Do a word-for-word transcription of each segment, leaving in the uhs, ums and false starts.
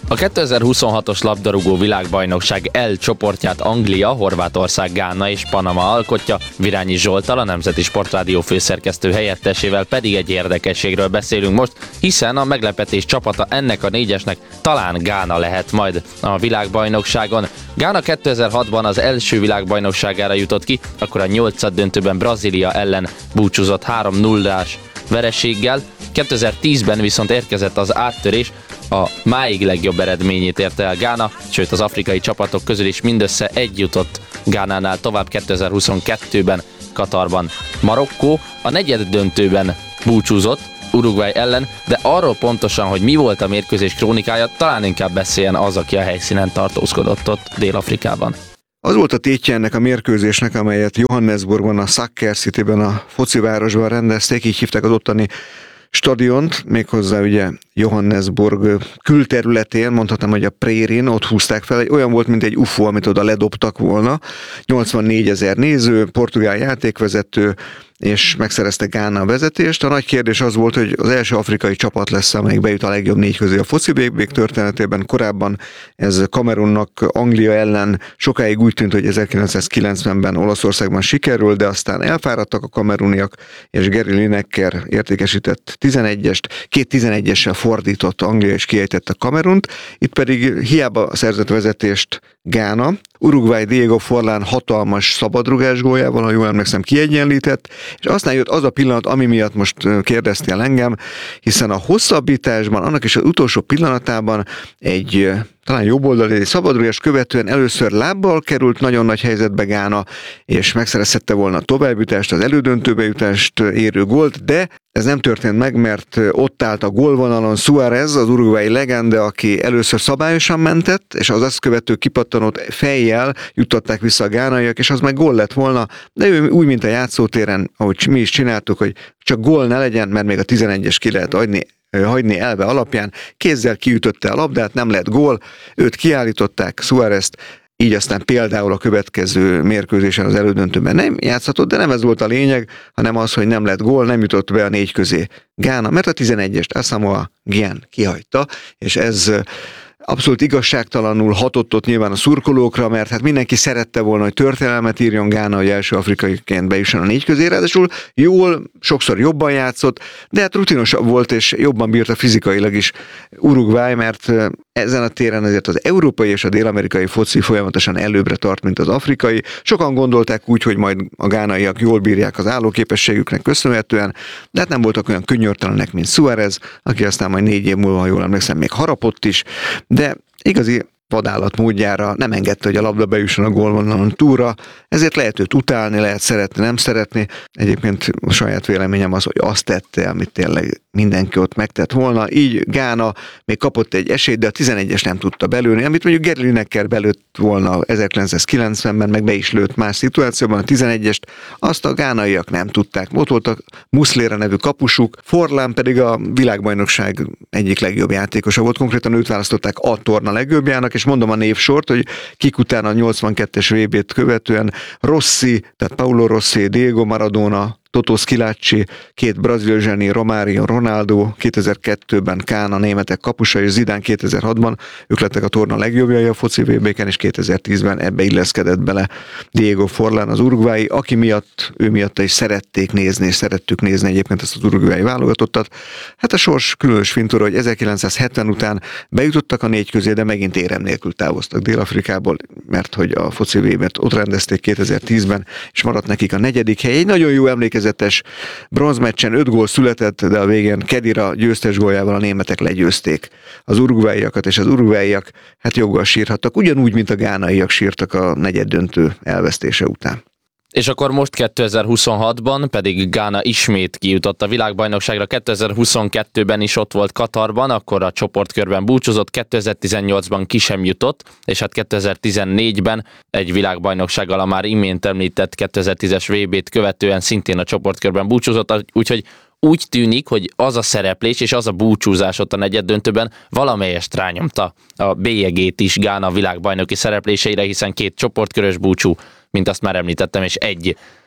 A kétezer-huszonhatos labdarúgó világbajnokság L csoportját Anglia, Horvátország, Gána és Panama alkotja, Virányi Zsolttal, a Nemzeti Sportrádió főszerkesztő helyettesével pedig egy érdekességről beszélünk most, hiszen a meglepetés csapata ennek a négyesnek talán Gána lehet majd a világbajnokságon. Gána kétezer-hatban az első világbajnokságára jutott ki, akkor a nyolcaddöntőben Brazília ellen búcsúzott három nullás vereséggel, kétezer-tízben viszont érkezett az áttörés, a máig legjobb eredményét érte el Gána, sőt az afrikai csapatok közül is mindössze egy jutott Gánánál tovább kétezer-huszonkettőben Katarban. Marokkó a negyed döntőben búcsúzott Uruguay ellen, de arról pontosan, hogy mi volt a mérkőzés krónikája, talán inkább beszéljen az, aki a helyszínen tartózkodott ott Dél-Afrikában. Az volt a tétje ennek a mérkőzésnek, amelyet Johannesburgban, a Soccer Cityben, a focivárosban rendezték, így hívták az ottani stadiont, méghozzá ugye Johannesburg külterületén, mondhatnám, hogy a Prérin, ott húzták fel, egy olyan volt, mint egy ufó, amit oda ledobtak volna. nyolcvannégyezer néző, portugál játékvezető, és megszerezte Gána a vezetést. A nagy kérdés az volt, hogy az első afrikai csapat lesz, amelyik bejut a legjobb négy közé a foci bé bé történetében. Korábban ez Kamerunnak Anglia ellen sokáig úgy tűnt, hogy ezerkilencszázkilencvenben Olaszországban sikerül, de aztán elfáradtak a kameruniak, és Gary Lineker értékesített tizenegyest, két tizenegyessel fordított Anglia, és kiejtette Kamerunt. Itt pedig hiába szerzett vezetést Gána, Uruguay Diego Forlán hatalmas szabadrugás góljával, ha jól emlékszem, kiegyenlített, és aztán jött az a pillanat, ami miatt most kérdeztél engem, hiszen a hosszabbításban, annak is az utolsó pillanatában egy talán jobboldali szabadrugás követően először lábbal került nagyon nagy helyzetbe Gána, és megszerezhette volna a továbbjutást, az elődöntőbe jutást érő gólt, de ez nem történt meg, mert ott állt a gólvonalon Suárez, az uruguayi legenda, aki először szabályosan mentett, és az azt követő kipattanót fejjel juttatták vissza a gánaiak, és az meg gól lett volna, de ő úgy, mint a játszótéren, ahogy mi is csináltuk, hogy csak gól ne legyen, mert még a tizenegyes ki lehet adni, hagyni elve alapján, kézzel kiütötte a labdát, nem lett gól, őt kiállították, Suárezt, így aztán például a következő mérkőzésen az elődöntőben nem játszhatott, de nem ez volt a lényeg, hanem az, hogy nem lett gól, nem jutott be a négy közé Gána, mert a tizenegyest Asamoah Gyan kihagyta, és ez abszolút igazságtalanul hatott ott nyilván a szurkolókra, mert hát mindenki szerette volna, hogy történelmet írjon Gána, hogy első afrikaiként bejusson a négy közé, ráadásul jól, sokszor jobban játszott, de hát rutinosabb volt, és jobban bírta fizikailag is Uruguay, mert ezen a téren azért az európai és a dél-amerikai foci folyamatosan előbbre tart, mint az afrikai. Sokan gondolták úgy, hogy majd a gánaiak jól bírják az állóképességüknek köszönhetően, de hát nem voltak olyan könnyörtelenek, mint Suárez, aki aztán majd négy év múlva, ha jól emlékszem, még harapott is, de igazi vadállat módjára nem engedte, hogy a labda bejusson a gólvonalon túlra, ezért lehet őt utálni, lehet szeretni, nem szeretni. Egyébként a saját véleményem az, hogy azt tette, amit tényleg mindenki ott megtett volna. Így Gána még kapott egy esélyt, de a tizenegyes nem tudta belőni, amit mondjuk Gary Lineker belőtt volna ezerkilencszázkilencvenben, meg be is lőtt más szituációban a tizenegyest, azt a gánaiak nem tudták. Ott volt a Muslera nevű kapusuk, Forlán pedig a világbajnokság egyik legjobb játékosa volt, konkrétan őt választották a torna legjobbjának, és mondom a névsort, hogy kik után a nyolcvankettes vé bét követően Rossi, tehát Paulo Rossi, Diego Maradona, Totó Schillaci, két brazil zseni, Romário, Ronaldo, kétezer-kettőben Kahn a németek kapusa, és Zidane kétezer-hatban, ők lettek a torna legjobbjai a foci vé béken, és kétezer-tízben ebbe illeszkedett bele Diego Forlán, az uruguayi, aki miatt, ő miatt is szerették nézni, és szerettük nézni egyébként ezt az uruguayi válogatottat. Hát a sors különös fintora, hogy ezerkilencszázhetven után bejutottak a négy közé, de megint érem nélkül távoztak Dél-Afrikából, mert hogy a foci vé bét ott rendezték kétezer-tízben, és maradt nekik a negyedik hely. Egy nagyon jó emlékezetes bronzmeccsen öt gól született, de a végén Khedira győztes góljával a németek legyőzték az uruguayiakat, és az uruguayiak hát joggal sírhattak, ugyanúgy, mint a gánaiak sírtak a negyeddöntő elvesztése után. És akkor most kétezer-huszonhatban pedig Gána ismét kijutott a világbajnokságra, kétezer-huszonkettőben is ott volt Katarban, akkor a csoportkörben búcsúzott, kétezer-tizennyolcban ki sem jutott, és hát kétezer-tizennégyben egy világbajnoksággal a már imént említett kétezer-tízes vé bét követően szintén a csoportkörben búcsúzott, úgyhogy úgy tűnik, hogy az a szereplés és az a búcsúzás ott a negyeddöntőben valamelyest rányomta a bélyegét is Gána világbajnoki szerepléseire, hiszen két csoportkörös búcsú, mint azt már említettem, és egy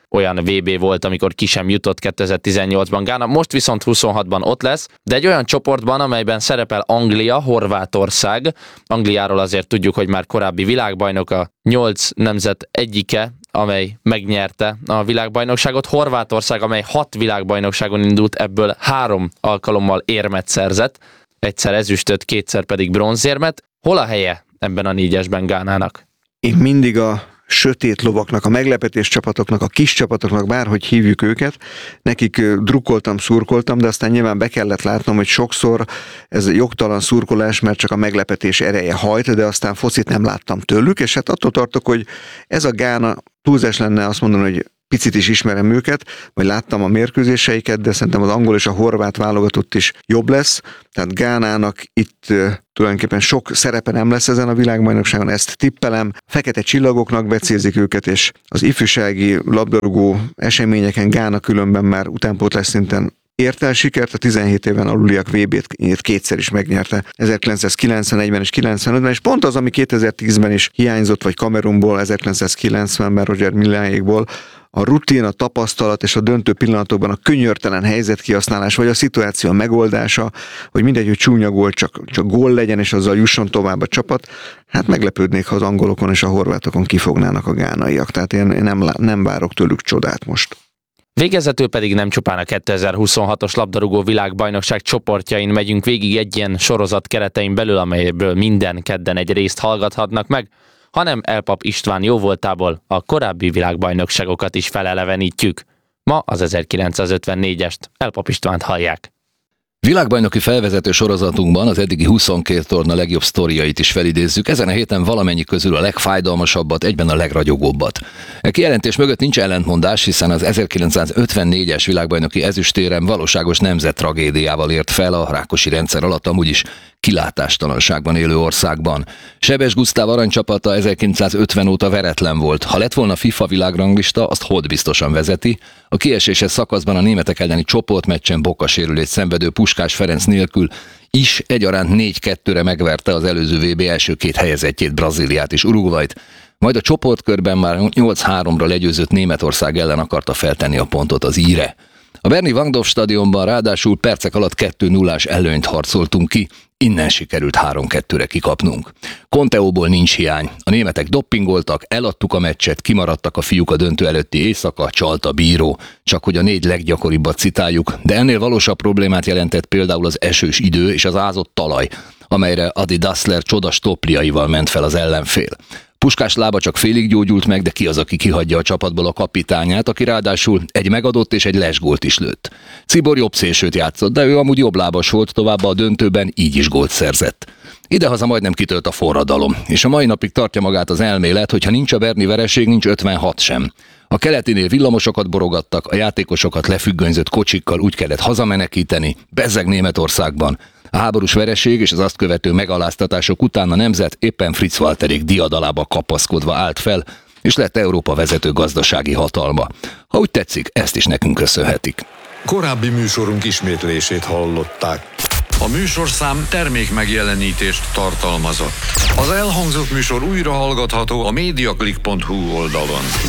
olyan vé bé volt, amikor ki sem jutott kétezer-tizennyolcban Gána, most viszont huszonhatban ott lesz, de egy olyan csoportban, amelyben szerepel Anglia, Horvátország. Angliáról azért tudjuk, hogy már korábbi világbajnok, a nyolc nemzet egyike, amely megnyerte a világbajnokságot. Horvátország, amely hat világbajnokságon indult, ebből három alkalommal érmet szerzett, egyszer ezüstöt, kétszer pedig bronzérmet. Hol a helye ebben a négyesben Gánának? Én mindig a sötét lovaknak, a meglepetés csapatoknak, a kis csapatoknak, bárhogy hívjuk őket, nekik drukkoltam, szurkoltam, de aztán nyilván be kellett látnom, hogy sokszor ez jogtalan szurkolás, mert csak a meglepetés ereje hajt, de aztán focit nem láttam tőlük, és hát attól tartok, hogy ez a Gána, túlzás lenne azt mondani, hogy picit is ismerem őket, vagy láttam a mérkőzéseiket, de szerintem az angol és a horvát válogatott is jobb lesz. Tehát Gánának itt uh, tulajdonképpen sok szerepe nem lesz ezen a világbajnokságon, ezt tippelem. Fekete csillagoknak becézik őket, és az ifjúsági labdarúgó eseményeken Gána különben már utánpótlás szinten ért el sikert, a tizenhét éven aluliak vé bét kétszer is megnyerte, ezerkilencszázkilencvenegyben és kilencvenötben, és pont az, ami kétezer-tízben is hiányzott, vagy Kamerunból, ezerkilencszázkilencvenben Roger Milláékból, a rutin, a tapasztalat és a döntő pillanatokban a könyörtelen helyzetkihasználás, vagy a szituáció megoldása, hogy mindegy, hogy csúnya gól, csak, csak gól legyen, és azzal jusson tovább a csapat, hát meglepődnék, ha az angolokon és a horvátokon kifognának a gánaiak. Tehát én, én nem, nem várok tőlük csodát most. Végezetül pedig nem csupán a kétezer-huszonhatos labdarúgó világbajnokság csoportjain megyünk végig egy ilyen sorozat keretein belül, amelyből minden kedden egy részt hallgathatnak meg, hanem Elpap István jóvoltából a korábbi világbajnokságokat is felelevenítjük. Ma az ezerkilencszázötvennégyest Elpap Istvánt hallják. Világbajnoki felvezető sorozatunkban az eddigi huszonkét torna legjobb sztoriait is felidézzük, ezen a héten valamennyi közül a legfájdalmasabbat, egyben a legragyogóbbat. E kijelentés mögött nincs ellentmondás, hiszen az ezerkilencszázötvennégyes világbajnoki ezüstérem valóságos nemzettragédiával ért fel a Rákosi rendszer alatt amúgy is kilátástalanságban élő országban. Sebes Gusztáv aranycsapata ezerkilencszázötven óta veretlen volt. Ha lett volna FIFA világranglista, azt Holt biztosan vezeti. A kieséses szakaszban a németek elleni csoportmeccsen bokasérülést szenvedő Puskás Ferenc nélkül is egyaránt négy kettőre megverte az előző vé bé első két helyezettjét, Brazíliát és Uruguayt, majd a csoportkörben már nyolc háromra legyőzött Németország ellen akarta feltenni a pontot az íre. A berni Wangdorf stadionban ráadásul percek alatt kettő nullás előnyt harcoltunk ki, innen sikerült három kettőre kikapnunk. Conteóból nincs hiány. A németek doppingoltak, eladtuk a meccset, kimaradtak a fiúk a döntő előtti éjszaka, csalt a bíró. Csak hogy a négy leggyakoribbat citáljuk, de ennél valósabb problémát jelentett például az esős idő és az ázott talaj, amelyre Adi Dassler csoda stoppliaival ment fel az ellenfél. Puskás lába csak félig gyógyult meg, de ki az, aki kihagyja a csapatból a kapitányát, aki ráadásul egy megadott és egy lesgólt is lőtt. Cibor jobb szélsőt játszott, de ő amúgy jobblábas volt, továbbá a döntőben így is gólt szerzett. Idehaza majdnem kitölt a forradalom, és a mai napig tartja magát az elmélet, hogy ha nincs a berni vereség, nincs ötvenhat sem. A keletinél villamosokat borogattak, a játékosokat lefüggönyzött kocsikkal úgy kellett hazamenekíteni, bezzeg Németországban. A háborús vereség és az azt követő megaláztatások után a nemzet éppen Fritz Walterék diadalába kapaszkodva állt fel, és lett Európa vezető gazdasági hatalma. Ha úgy tetszik, ezt is nekünk köszönhetik. Korábbi műsorunk ismétlését hallották. A műsorszám termék megjelenítést tartalmazott. Az elhangzott műsor újra hallgatható a mediaclick pont hu oldalon.